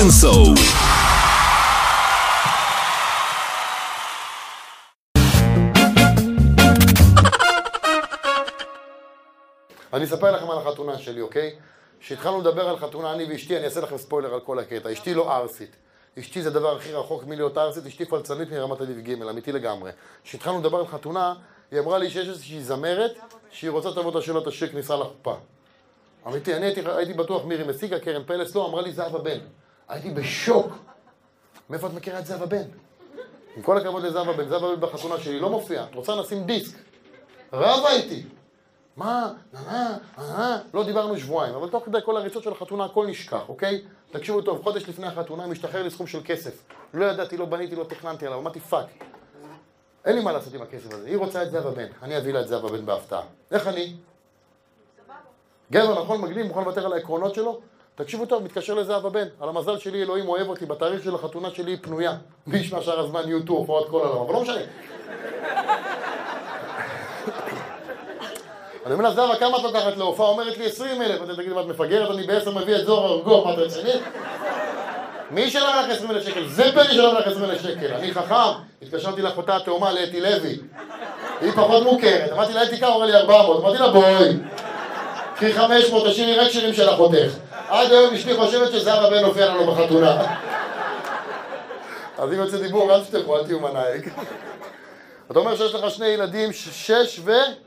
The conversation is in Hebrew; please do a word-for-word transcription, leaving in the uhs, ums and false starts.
בן-סו. אני אספר לכם על החתונה שלי, אוקיי? כשהתחלנו לדבר על חתונה, אני ואשתי, אני אעשה לכם ספוילר על כל הקטע. אשתי לא ארסית. אשתי זה הדבר הכי רחוק מלהיות ארסית, אשתי פלצנית מרמת אביב ג', אמיתי לגמרי. כשהתחלנו לדבר על חתונה, היא אמרה לי שיש איזושהי זמרת שהיא רוצה שתבוא תשאיר לה את השיר כניסה לחופה. אמיתי, אני הייתי, הייתי בטוח מירי מסיקה, קרן פלס, לא, אמרה לי זהבה בן. הייתי בשוק. מאיפה את מכירה את זהבה בן? עם כל הכבוד לזהבה בן, זהבה בן בחתונה שלי לא מופיע. את רוצה נשים דיסק. רבה איתי. מה? אה, אה, לא דיברנו שבועיים, אבל תוך כדי כל הריצות של החתונה הכל נשכח, אוקיי? תקשיבו טוב, חודש לפני החתונה משתחרר לי סכום של כסף. לא ידעתי, לא בניתי, לא תכננתי עליו, אמרתי פאק. אין לי מה לעשות עם הכסף הזה, היא רוצה את זהבה בן, אני אביא לה את זהבה בן בהפתעה. איך אני? גבר, נכון, מגניב, מוכן לוותר על העקרונות שלו? תקשיבו טוב, מתקשר לזהבה בן, על המזל שלי אלוהים אוהב אותי, בתאריך של החתונה שלי היא פנויה. מי ישמע שאר הזמן יוטיוב, הופעות כל העולם, אבל לא משנה. אני אומר לה, זהבה, כמה את לוקחת להופעה? אומרת לי עשרים אלף. אתה תגיד, מה את מפגרת? אני בעשר מביא את זוהר ארגוב, מה את רצינית? מי ישלם לך עשרים אלף שקל? זה פן ישלם לך עשרים אלף שקל. אני חכם, התקשרתי לאחותה התאומה לאתי לוי. היא פחות מוכרת. אמרתי לה, אתי כמה? אמרה לי ארבע מאות. אמרתי לה, בואי. קחי חמש מאות, תשאירי רק שירים של אחותך. עד היום אשתי חושבת שזהבה בן הופיע לנו בחתונה. אז אם יוצא דיבור, אל תשתכו, אל תהיו מנהיג. אתה אומר שיש לך שני ילדים, שש ו...